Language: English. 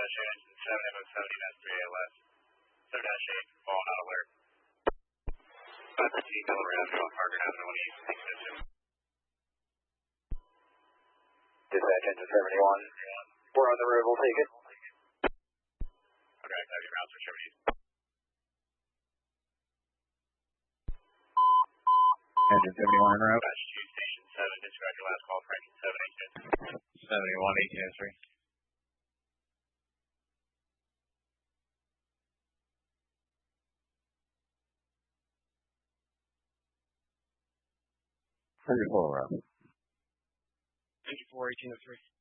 engine 7 70, that's 3 ALS. 7-8, fall not alert. 513, Delaware Avenue, Parker Avenue, 1 East, take position. Dispatch engine 71. We're on the road, we'll take it. Okay, have your routes for Germany. Engine 71 en route. Dispatch to Station 7, disregard your last call for engine 7 18. 71 1803. Engine 4 route. Engine 4 1803.